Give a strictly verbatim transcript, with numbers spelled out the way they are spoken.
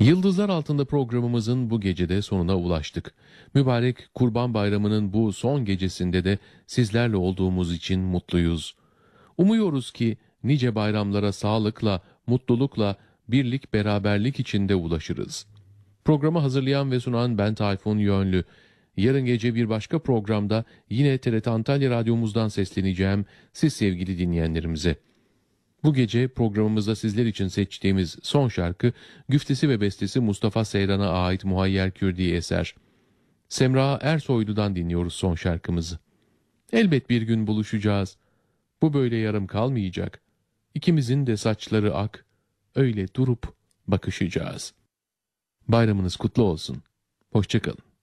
Yıldızlar Altında programımızın bu gecede sonuna ulaştık. Mübarek Kurban Bayramı'nın bu son gecesinde de sizlerle olduğumuz için mutluyuz. Umuyoruz ki nice bayramlara sağlıkla, mutlulukla, birlik beraberlik içinde ulaşırız. Programı hazırlayan ve sunan ben Tayfun Yönlü. Yarın gece bir başka programda yine T R T Antalya Radyomuzdan sesleneceğim siz sevgili dinleyenlerimize. Bu gece programımızda sizler için seçtiğimiz son şarkı, güftesi ve bestesi Mustafa Seyran'a ait Muhayyer Kürdi eser. Semra Ersoylu'dan dinliyoruz son şarkımızı. Elbet bir gün buluşacağız. Bu böyle yarım kalmayacak. İkimizin de saçları ak, öyle durup bakışacağız. Bayramınız kutlu olsun. Hoşça kalın.